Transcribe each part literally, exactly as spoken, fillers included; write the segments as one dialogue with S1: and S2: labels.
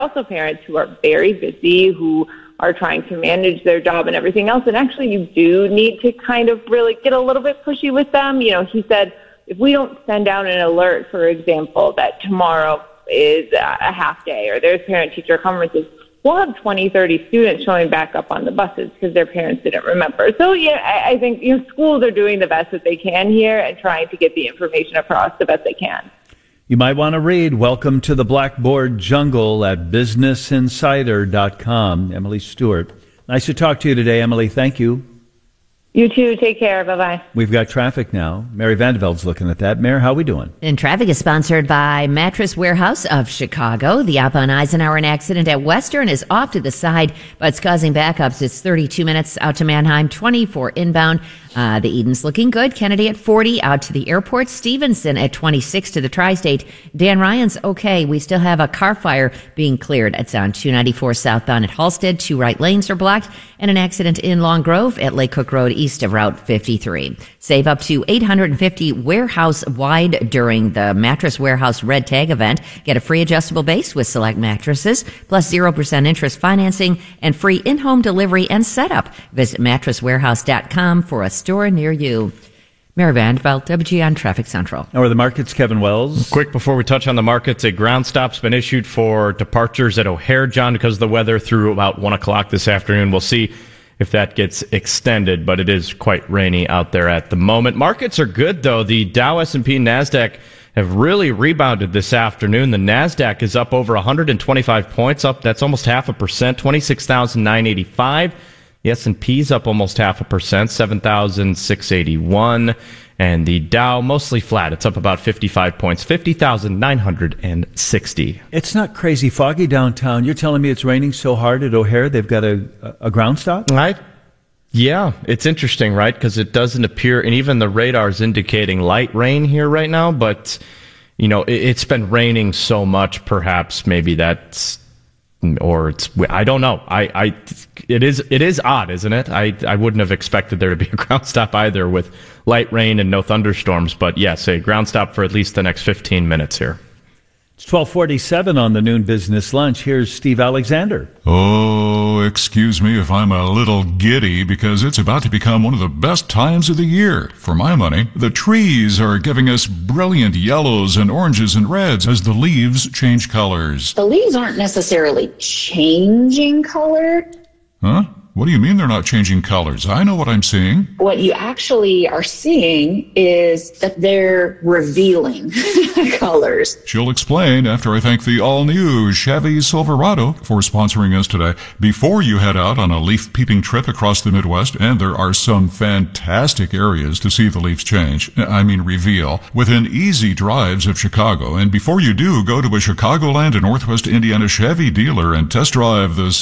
S1: also parents who are very busy, who are trying to manage their job and everything else. And actually, you do need to kind of really get a little bit pushy with them. You know, he said, if we don't send out an alert, for example, that tomorrow is a half day or there's parent-teacher conferences, we'll have twenty, thirty students showing back up on the buses because their parents didn't remember. So, yeah, I, I think you know schools are doing the best that they can here and trying to get the information across the best they can.
S2: You might want to read Welcome to the Blackboard Jungle at business insider dot com. Emily Stewart. Nice to talk to you today, Emily. Thank you.
S1: You too. Take care. Bye-bye.
S2: We've got traffic now. Mary Vanderveld's looking at that. Mary, how are we doing?
S3: And traffic is sponsored by Mattress Warehouse of Chicago. The outbound Eisenhower accident at Western is off to the side, but it's causing backups. It's thirty-two minutes out to Manheim, twenty-four inbound. Uh, the Eden's looking good. Kennedy at forty out to the airport. Stevenson at twenty-six to the tri-state. Dan Ryan's okay. We still have a car fire being cleared. It's on two ninety-four southbound at Halstead. Two right lanes are blocked. And an accident in Long Grove at Lake Cook Road east of Route fifty-three. Save up to eight hundred fifty warehouse wide during the Mattress Warehouse Red Tag event. Get a free adjustable base with select mattresses, plus zero percent interest financing and free in-home delivery and setup. Visit mattress warehouse dot com for a store near you. Mary Vanderveld, W G N Traffic Central.
S2: How are the markets, Kevin Wells?
S4: Quick before we touch on the markets, a ground stop's been issued for departures at O'Hare, John, because of the weather through about one o'clock this afternoon. We'll see if that gets extended, but it is quite rainy out there at the moment. Markets are good, though. The Dow, S and P, NASDAQ have really rebounded this afternoon. The NASDAQ is up over one hundred twenty-five points, up. That's almost half a percent, twenty-six thousand nine hundred eighty-five. The S and P's up almost half a percent, seven thousand six hundred eighty-one. And the Dow mostly flat. It's up about fifty-five points, fifty thousand nine hundred sixty.
S2: It's not crazy foggy downtown. You're telling me it's raining so hard at O'Hare they've got a, a ground stop?
S4: Right. Yeah, it's interesting, right? Because it doesn't appear, and even the radar's indicating light rain here right now, but, you know, it, it's been raining so much, perhaps maybe that's, or it's, I don't know. I, I, it is, it is odd, isn't it? I, I wouldn't have expected there to be a ground stop either with light rain and no thunderstorms, but yes, a ground stop for at least the next fifteen minutes here.
S2: It's twelve forty-seven on the noon business lunch. Here's Steve Alexander.
S5: Oh, excuse me if I'm a little giddy because it's about to become one of the best times of the year. For my money, the trees are giving us brilliant yellows and oranges and reds as the leaves change colors.
S6: The leaves aren't necessarily changing color.
S5: Huh? What do you mean they're not changing colors? I know what I'm seeing.
S6: What you actually are seeing is that they're revealing colors.
S5: She'll explain after I thank the all-new Chevy Silverado for sponsoring us today. Before you head out on a leaf-peeping trip across the Midwest, and there are some fantastic areas to see the leaves change, I mean reveal, within easy drives of Chicago. And before you do, go to a Chicagoland and Northwest Indiana Chevy dealer and test drive the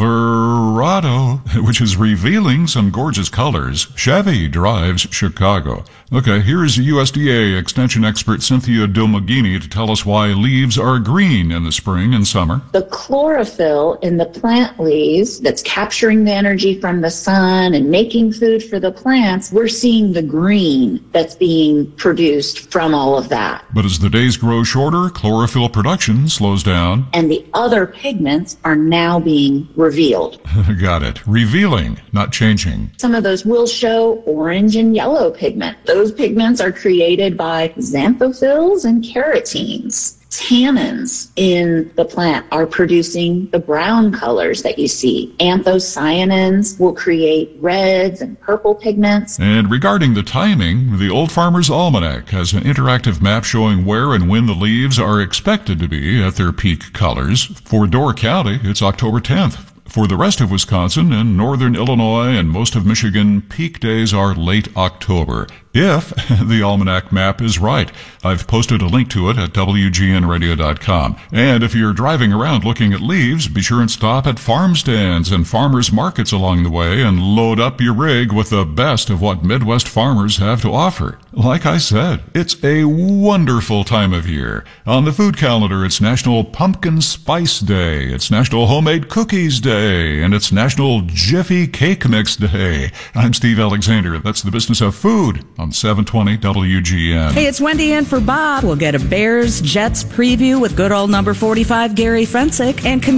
S5: Silverado, which is revealing some gorgeous colors. Chevy drives Chicago. Okay, here's U S D A Extension expert Cynthia Domagini to tell us why leaves are green in the spring and summer.
S6: The chlorophyll in the plant leaves that's capturing the energy from the sun and making food for the plants, we're seeing the green that's being produced from all of that.
S5: But as the days grow shorter, chlorophyll production slows down.
S6: And the other pigments are now being revealed.
S5: Got it. Revealing, not changing.
S6: Some of those will show orange and yellow pigment. Those pigments are created by xanthophylls and carotenes. Tannins in the plant are producing the brown colors that you see. Anthocyanins will create reds and purple pigments.
S5: And regarding the timing, the Old Farmer's Almanac has an interactive map showing where and when the leaves are expected to be at their peak colors. For Door County, it's October tenth. For the rest of Wisconsin and northern Illinois and most of Michigan, peak days are late October, if the almanac map is right. I've posted a link to it at W G N radio dot com. And if you're driving around looking at leaves, be sure and stop at farm stands and farmers markets along the way and load up your rig with the best of what Midwest farmers have to offer. Like I said, it's a wonderful time of year. On the food calendar, it's National Pumpkin Spice Day, it's National Homemade Cookies Day, and it's National Jiffy Cake Mix Day. I'm Steve Alexander. That's the business of food on seven twenty W G N.
S7: Hey, it's Wendy in for Bob. We'll get a Bears Jets preview with good old number forty-five Gary Fensick and